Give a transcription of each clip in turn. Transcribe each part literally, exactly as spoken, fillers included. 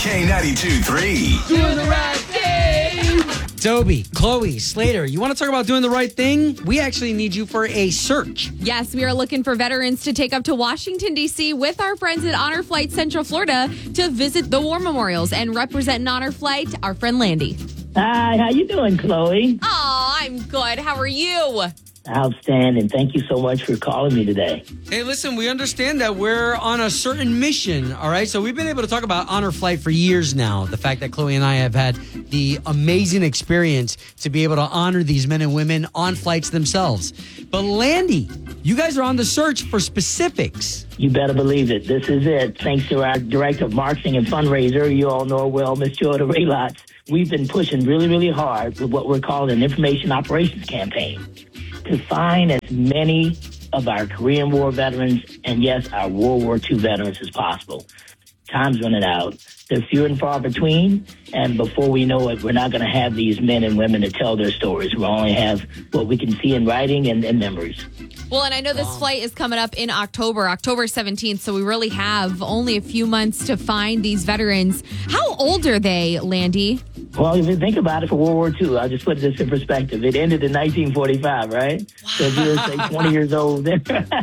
K ninety-two three. Doing the right thing. Toby, Chloe, Slater, you want to talk about doing the right thing? We actually need you for a search. Yes, we are looking for veterans to take up to Washington, D C with our friends at Honor Flight Central Florida to visit the war memorials and represent an Honor Flight, our friend Landy. Hi, how you doing, Chloe? Oh, I'm good. How are you? Outstanding. Thank you so much for calling me today. Hey, listen, we understand that we're on a certain mission, all right? So we've been able to talk about Honor Flight for years now. The fact that Chloe and I have had the amazing experience to be able to honor these men and women on flights themselves. But Landy, you guys are on the search for specifics. You better believe it. This is it. Thanks to our director of marketing and fundraiser, you all know her well, Miss Jordan Raylotz. We've been pushing really, really hard with what we're calling an information operations campaign to find as many of our Korean War veterans and, yes, our World War Two veterans as possible. Time's running out. They're few and far between, and before we know it, we're not going to have these men and women to tell their stories. We'll only have what we can see in writing and, and memories. Well, and I know this flight is coming up in October, October seventeenth, so we really have only a few months to find these veterans. How old are they, Landy? Well, if you think about it, for World War Two, I'll just put this in perspective. It ended in nineteen forty-five, right? Wow. So if you're, say, twenty years old, then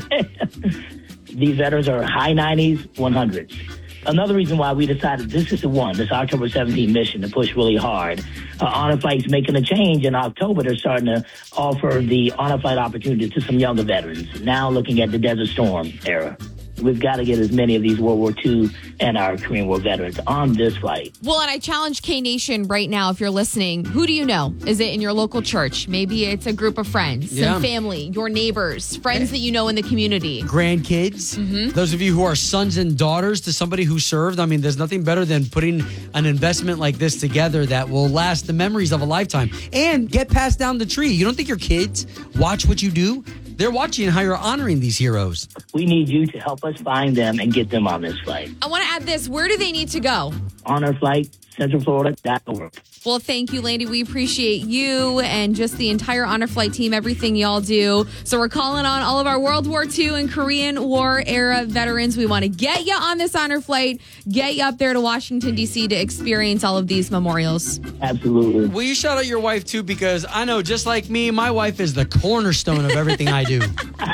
these veterans are high nineties, one hundreds. Another reason why we decided this is the one, this October seventeenth mission, to push really hard. Uh, Honor Flight's making a change in October. They're starting to offer the Honor Flight opportunity to some younger veterans, now looking at the Desert Storm era. We've got to get as many of these World War Two and our Korean War veterans on this flight. Well, and I challenge K-Nation right now, if you're listening, who do you know? Is it in your local church? Maybe it's a group of friends, Yeah. some family, your neighbors, friends that you know in the community. Grandkids, Mm-hmm. those of you who are sons and daughters to somebody who served. I mean, there's nothing better than putting an investment like this together that will last the memories of a lifetime and get passed down the tree. You don't think your kids watch what you do? They're watching how you're honoring these heroes. We need you to help us find them and get them on this flight. I want to add this. Where do they need to go? Honor Flight, central florida dot org. Well, thank you, Landy. We appreciate you and just the entire Honor Flight team, everything y'all do. So we're calling on all of our World War Two and Korean War era veterans. We want to get you on this Honor Flight, get you up there to Washington, D C to experience all of these memorials. Absolutely. Will you shout out your wife, too? Because I know, just like me, my wife is the cornerstone of everything I do.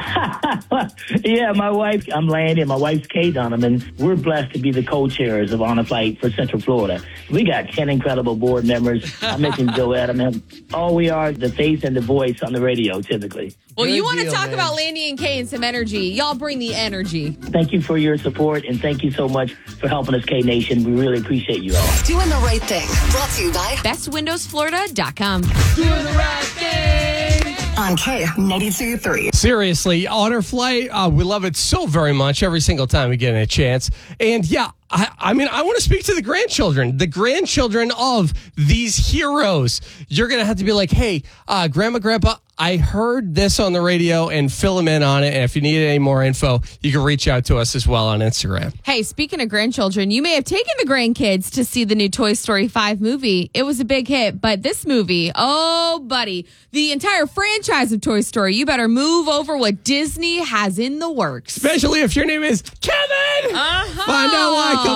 Yeah, my wife, I'm Landy, and my wife's Kay Dunham, and we're blessed to be the co-chairs of Honor Flight for Central Florida. We got ten incredible board members. I mentioned Joe Adam. Oh, we are the face and the voice on the radio, typically. Well, Good you want to deal, talk man. about Landy and Kay and some energy. Y'all bring the energy. Thank you for your support, and thank you so much for helping us, K-Nation. We really appreciate you all. Doing the right thing. Brought to you by best windows florida dot com. Doing the right thing. on K ninety-two three. Seriously, Honor Flight, uh, we love it so very much every single time we get a chance. And yeah, I, I mean, I want to speak to the grandchildren, the grandchildren of these heroes. You're going to have to be like, hey, uh, Grandma, Grandpa, I heard this on the radio, and fill them in on it. And if you need any more info, you can reach out to us as well on Instagram. Hey, speaking of grandchildren, you may have taken the grandkids to see the new Toy Story five movie. It was a big hit, but this movie, oh, buddy, the entire franchise of Toy Story, you better move over what Disney has in the works. Especially if your name is Kevin. Uh-huh. Find out why. Come